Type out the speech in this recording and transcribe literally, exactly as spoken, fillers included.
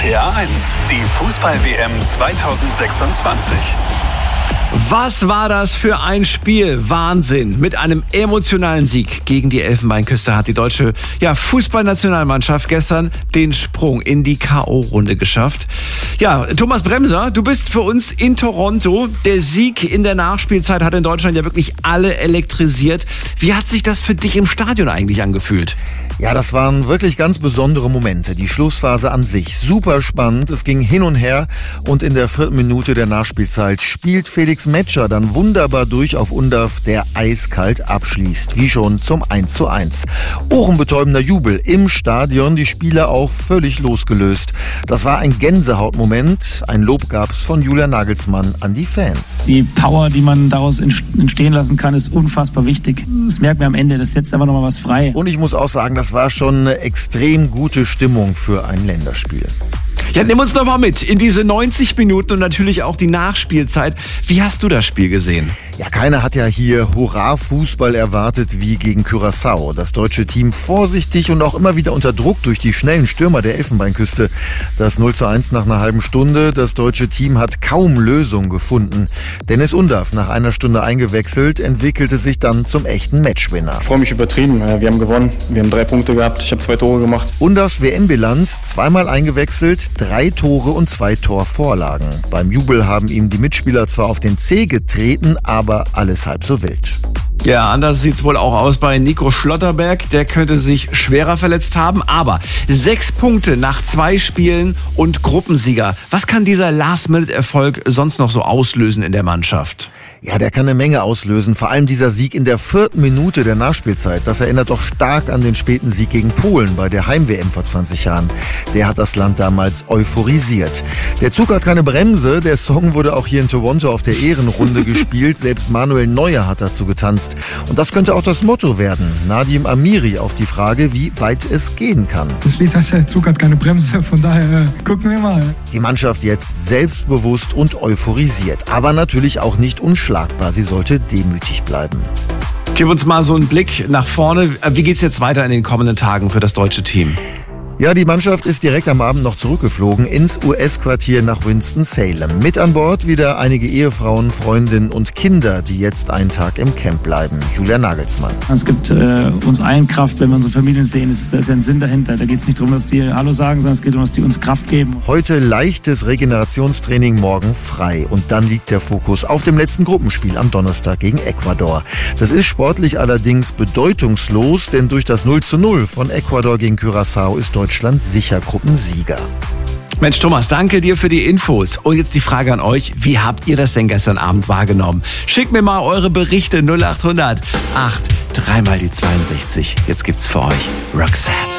R P R eins, die Fußball-W M zweitausendsechsundzwanzig. Was war das für ein Spiel? Wahnsinn. Mit einem emotionalen Sieg gegen die Elfenbeinküste hat die deutsche ja, Fußballnationalmannschaft gestern den Sprung in die K O-Runde geschafft. Ja, Thomas Bremser, du bist für uns in Toronto. Der Sieg in der Nachspielzeit hat in Deutschland ja wirklich alle elektrisiert. Wie hat sich das für dich im Stadion eigentlich angefühlt? Ja, das waren wirklich ganz besondere Momente. Die Schlussphase an sich super spannend. Es ging hin und her und in der vierten Minute der Nachspielzeit spielt Felix Metscher dann wunderbar durch auf Undav, der eiskalt abschließt. Wie schon zum eins zu eins. Ohrenbetäubender Jubel im Stadion, die Spieler auch völlig losgelöst. Das war ein Gänsehautmoment. Ein Lob gab's von Julian Nagelsmann an die Fans. Die Power, die man daraus entstehen lassen kann, ist unfassbar wichtig. Das merkt man am Ende, das setzt einfach nochmal was frei. Und ich muss auch sagen, das war schon eine extrem gute Stimmung für ein Länderspiel. Ja, nimm uns doch mal mit in diese neunzig Minuten und natürlich auch die Nachspielzeit. Wie hast du das Spiel gesehen? Ja, keiner hat ja hier Hurra-Fußball erwartet wie gegen Curaçao. Das deutsche Team vorsichtig und auch immer wieder unter Druck durch die schnellen Stürmer der Elfenbeinküste. Das null zu eins nach einer halben Stunde. Das deutsche Team hat kaum Lösung gefunden. Dennis Undav, nach einer Stunde eingewechselt, entwickelte sich dann zum echten Matchwinner. Ich freue mich übertrieben. Wir haben gewonnen. Wir haben drei Punkte gehabt. Ich habe zwei Tore gemacht. Undavs W M-Bilanz, zweimal eingewechselt, drei Tore und zwei Torvorlagen. Beim Jubel haben ihm die Mitspieler zwar auf den Zeh getreten, aber alles halb so wild. Ja, anders sieht's wohl auch aus bei Nico Schlotterberg. Der könnte sich schwerer verletzt haben, aber sechs Punkte nach zwei Spielen und Gruppensieger. Was kann dieser Last-Minute-Erfolg sonst noch so auslösen in der Mannschaft? Ja, der kann eine Menge auslösen. Vor allem dieser Sieg in der vierten Minute der Nachspielzeit. Das erinnert doch stark an den späten Sieg gegen Polen bei der Heim-W M vor zwanzig Jahren. Der hat das Land damals euphorisiert. Der Zug hat keine Bremse. Der Song wurde auch hier in Toronto auf der Ehrenrunde gespielt. Selbst Manuel Neuer hat dazu getanzt. Und das könnte auch das Motto werden. Nadim Amiri auf die Frage, wie weit es gehen kann. Das Lied heißt ja, der Zug hat keine Bremse. Von daher äh, gucken wir mal. Die Mannschaft jetzt selbstbewusst und euphorisiert. Aber natürlich auch nicht unschlagbar. Sie sollte demütig bleiben. Gib uns mal so einen Blick nach vorne. Wie geht's jetzt weiter in den kommenden Tagen für das deutsche Team? Ja, die Mannschaft ist direkt am Abend noch zurückgeflogen ins U S-Quartier nach Winston-Salem. Mit an Bord wieder einige Ehefrauen, Freundinnen und Kinder, die jetzt einen Tag im Camp bleiben. Julian Nagelsmann. Es gibt äh, uns allen Kraft, wenn wir unsere Familien sehen. Da ist ja ein Sinn dahinter. Da geht es nicht darum, dass die Hallo sagen, sondern es geht darum, dass die uns Kraft geben. Heute leichtes Regenerationstraining, morgen frei. Und dann liegt der Fokus auf dem letzten Gruppenspiel am Donnerstag gegen Ecuador. Das ist sportlich allerdings bedeutungslos, denn durch das null zu null von Ecuador gegen Curaçao ist Deutschland Deutschland sicher Gruppensieger. Mensch, Thomas, danke dir für die Infos. Und jetzt die Frage an euch, wie habt ihr das denn gestern Abend wahrgenommen? Schickt mir mal eure Berichte null acht hundert acht, dreimal die zweiundsechzig. Jetzt gibt's für euch Roxette.